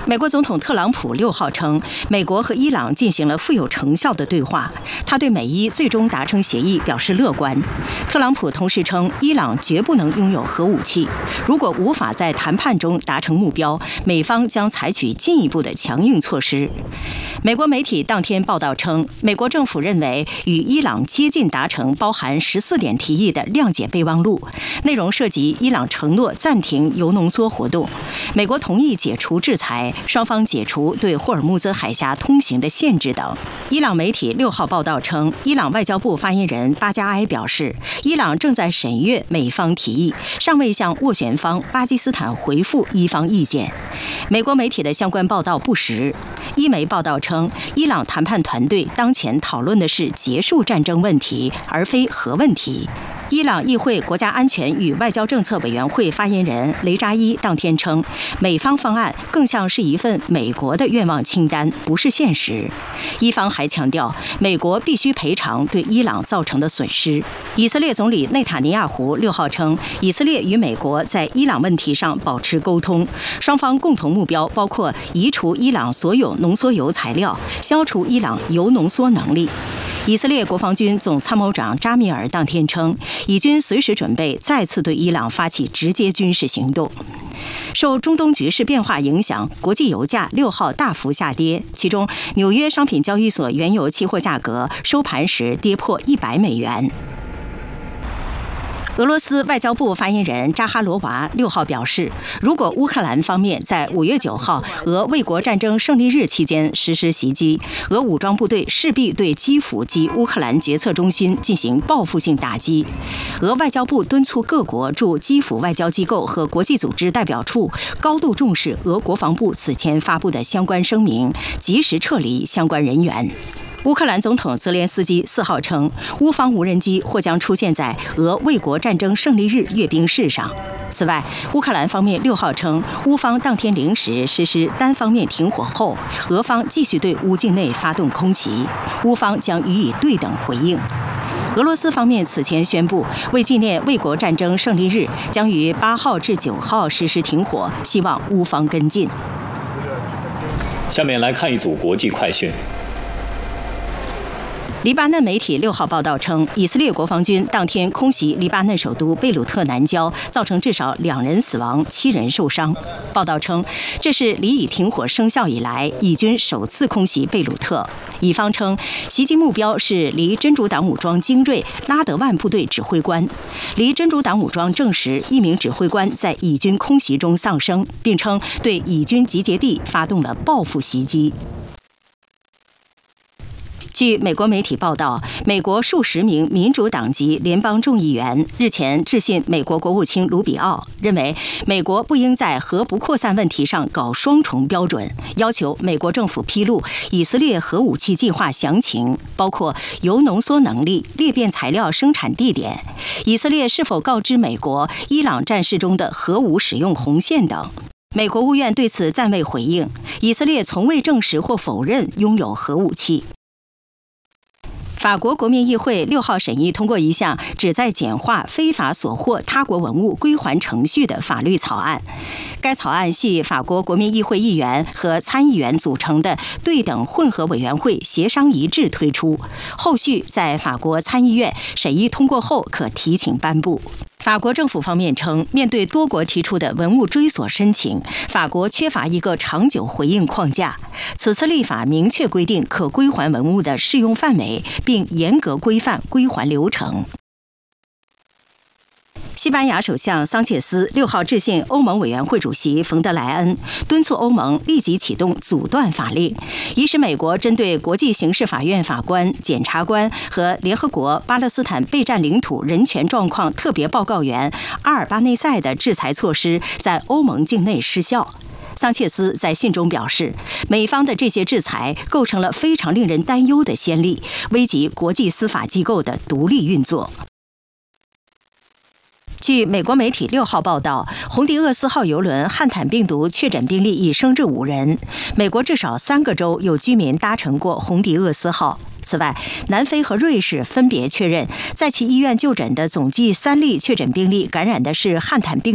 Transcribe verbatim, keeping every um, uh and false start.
美国总统特朗普六号称，美国和伊朗进行了富有成效的对话，他对美伊最终达成协议表示乐观。特朗普同时称，伊朗绝不能拥有核武器，如果无法在谈判中达成目标，美方将采取进一步的强硬措施。美国媒体当天报道称，美国政府认为与伊朗接近达成包含十四点提议的谅解备忘录，内容涉及伊朗承诺暂停铀浓缩活动，美国同意解除制裁，双方解除对霍尔木兹海峡通行的限制等。伊朗媒体六号报道称，伊朗外交部发言人巴加埃表示，伊朗正在审阅美方提议，尚未向斡旋方巴基斯坦回复伊方意见。美国媒体的相关报道不实。伊媒报道称，伊朗谈判团队当前讨论的是结束战争问题，而非核问题。伊朗议会国家安全与外交政策委员会发言人雷扎伊当天称，美方方案更像是一份美国的愿望清单，不是现实。伊方还强调，美国必须赔偿对伊朗造成的损失。以色列总理内塔尼亚胡六号称，以色列与美国在伊朗问题上保持沟通，双方共同目标包括移除伊朗所有浓缩铀材料，消除伊朗铀浓缩能力。以色列国防军总参谋长扎米尔当天称，以军随时准备再次对伊朗发起直接军事行动。受中东局势变化影响，国际油价六号大幅下跌，其中纽约商品交易所原油期货价格收盘时跌破一百美元。俄罗斯外交部发言人扎哈罗娃六号表示，如果乌克兰方面在五月九号俄卫国战争胜利日期间实施袭击，俄武装部队势必对基辅及乌克兰决策中心进行报复性打击。俄外交部敦促各国驻基辅外交机构和国际组织代表处高度重视俄国防部此前发布的相关声明，及时撤离相关人员。乌克兰总统泽连斯基四号称，乌方无人机或将出现在俄卫国战争胜利日阅兵式上。此外，乌克兰方面六号称，乌方当天零时实施单方面停火后，俄方继续对乌境内发动空袭，乌方将予以对等回应。俄罗斯方面此前宣布，为纪念卫国战争胜利日，将于八号至九号实施停火，希望乌方跟进。 下面来看一组国际快讯。 黎巴嫩媒体六号报道称，以色列国防军当天空袭黎巴嫩首都贝鲁特南郊，造成至少两人死亡、七人受伤。报道称，这是离以停火生效以来，以军首次空袭贝鲁特。以方称，袭击目标是离真主党武装精锐拉德万部队指挥官。离真主党武装证实，一名指挥官在以军空袭中丧生，并称对以军集结地发动了报复袭击。据美国媒体报道，美国数十名民主党籍联邦众议员日前致信美国国务卿卢比奥，认为美国不应在核不扩散问题上搞双重标准，要求美国政府披露以色列核武器计划详情，包括铀浓缩能力、裂变材料生产地点、以色列是否告知美国伊朗战事中的核武使用红线等。美国务院对此暂未回应，以色列从未证实或否认拥有核武器。法国国民议会六号审议通过一项旨在简化非法索获他国文物归还程序的法律草案。该草案系法国国民议会议员和参议员组成的对等混合委员会协商一致推出，后续在法国参议院审议通过后可提请颁布。法国政府方面称，面对多国提出的文物追索申请，法国缺乏一个长久回应框架。此次立法明确规定可归还文物的适用范围，并严格规范归还流程。西班牙首相桑切斯六号致信欧盟委员会主席冯德莱恩，敦促欧盟立即启动阻断法令，以使美国针对国际刑事法院法官、检察官和联合国巴勒斯坦备战领土人权状况特别报告员阿尔巴内塞的制裁措施在欧盟境内失效。桑切斯在信中表示，美方的这些制裁构成了非常令人担忧的先例，危及国际司法机构的独立运作。据美国媒体六号报道，红迪厄斯号邮轮汉坦病毒确诊病例已升至五人。美国至少三个州有居民搭乘过红迪厄斯号。此外，南非和瑞士分别确认，在其医院就诊的总计三例确诊病例感染的是汉坦病毒。